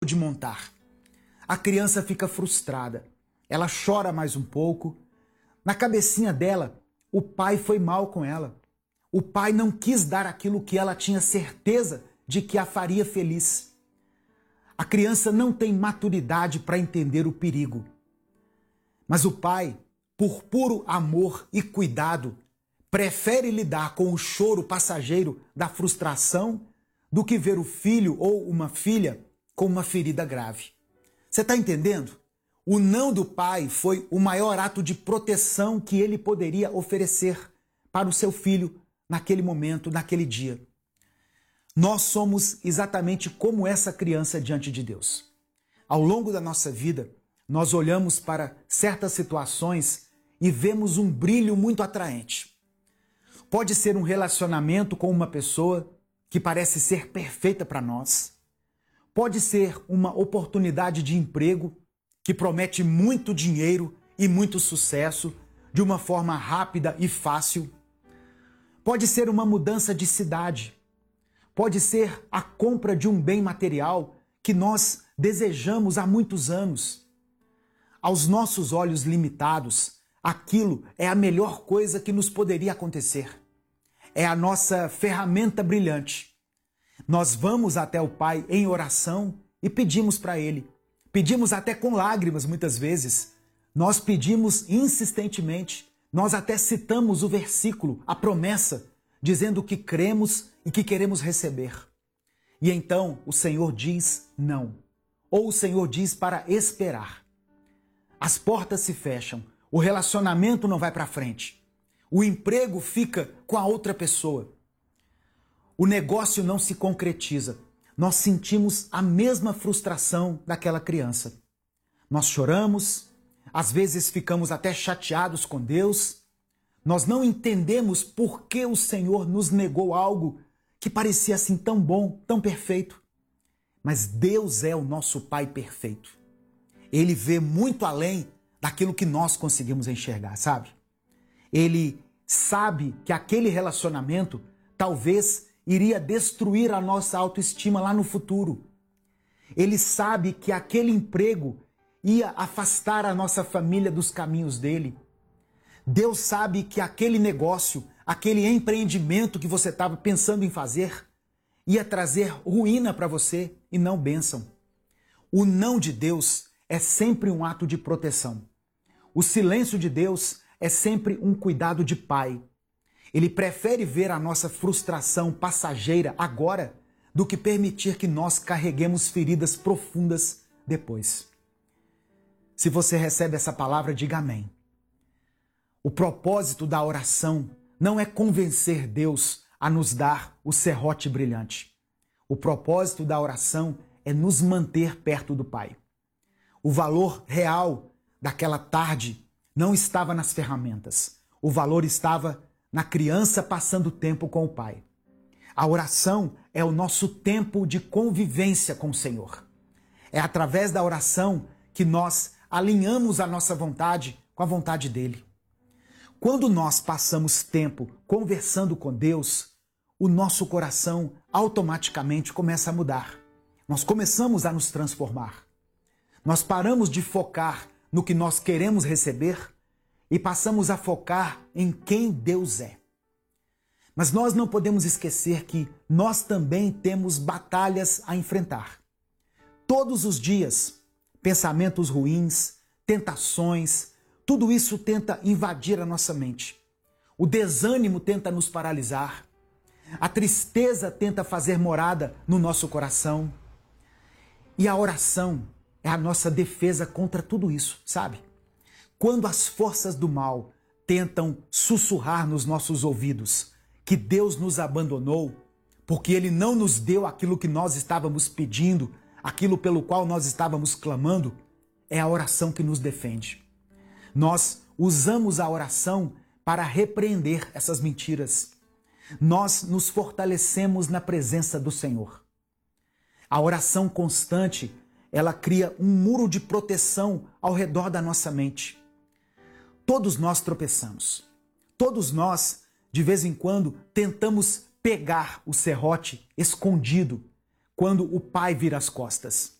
de montar. A criança fica frustrada. Ela chora mais um pouco. Na cabecinha dela, o pai foi mal com ela. O pai não quis dar aquilo que ela tinha certeza de que a faria feliz. A criança não tem maturidade para entender o perigo. Mas o pai, por puro amor e cuidado, prefere lidar com o choro passageiro da frustração do que ver o filho ou uma filha com uma ferida grave. Você está entendendo? O não do pai foi o maior ato de proteção que ele poderia oferecer para o seu filho naquele momento, naquele dia. Nós somos exatamente como essa criança diante de Deus. Ao longo da nossa vida, nós olhamos para certas situações e vemos um brilho muito atraente. Pode ser um relacionamento com uma pessoa que parece ser perfeita para nós. Pode ser uma oportunidade de emprego que promete muito dinheiro e muito sucesso de uma forma rápida e fácil. Pode ser uma mudança de cidade. Pode ser a compra de um bem material que nós desejamos há muitos anos. Aos nossos olhos limitados, aquilo é a melhor coisa que nos poderia acontecer. É a nossa ferramenta brilhante. Nós vamos até o Pai em oração e pedimos para Ele. Pedimos até com lágrimas muitas vezes. Nós pedimos insistentemente. Nós até citamos o versículo, a promessa, dizendo que cremos e que queremos receber. E então o Senhor diz não. Ou o Senhor diz para esperar. As portas se fecham, o relacionamento não vai para frente. O emprego fica com a outra pessoa. O negócio não se concretiza. Nós sentimos a mesma frustração daquela criança. Nós choramos, às vezes ficamos até chateados com Deus. Nós não entendemos por que o Senhor nos negou algo que parecia assim tão bom, tão perfeito. Mas Deus é o nosso Pai perfeito. Ele vê muito além daquilo que nós conseguimos enxergar, sabe? Ele sabe que aquele relacionamento talvez iria destruir a nossa autoestima lá no futuro. Ele sabe que aquele emprego ia afastar a nossa família dos caminhos dele. Deus sabe que aquele negócio, aquele empreendimento que você estava pensando em fazer, ia trazer ruína para você e não bênção. O não de Deus é sempre um ato de proteção. O silêncio de Deus é sempre um cuidado de pai. Ele prefere ver a nossa frustração passageira agora do que permitir que nós carreguemos feridas profundas depois. Se você recebe essa palavra, diga amém. O propósito da oração não é convencer Deus a nos dar o serrote brilhante. O propósito da oração é nos manter perto do Pai. O valor real daquela tarde não estava nas ferramentas. O valor estava na criança passando tempo com o Pai. A oração é o nosso tempo de convivência com o Senhor. É através da oração que nós alinhamos a nossa vontade com a vontade dEle. Quando nós passamos tempo conversando com Deus, o nosso coração automaticamente começa a mudar. Nós começamos a nos transformar. Nós paramos de focar no que nós queremos receber e passamos a focar em quem Deus é. Mas nós não podemos esquecer que nós também temos batalhas a enfrentar. Todos os dias, pensamentos ruins, tentações, tudo isso tenta invadir a nossa mente. O desânimo tenta nos paralisar. A tristeza tenta fazer morada no nosso coração. E a oração é a nossa defesa contra tudo isso, sabe? Quando as forças do mal tentam sussurrar nos nossos ouvidos que Deus nos abandonou, porque Ele não nos deu aquilo que nós estávamos pedindo, aquilo pelo qual nós estávamos clamando, é a oração que nos defende. Nós usamos a oração para repreender essas mentiras. Nós nos fortalecemos na presença do Senhor. A oração constante, ela cria um muro de proteção ao redor da nossa mente. Todos nós tropeçamos. Todos nós, de vez em quando, tentamos pegar o serrote escondido quando o pai vira as costas.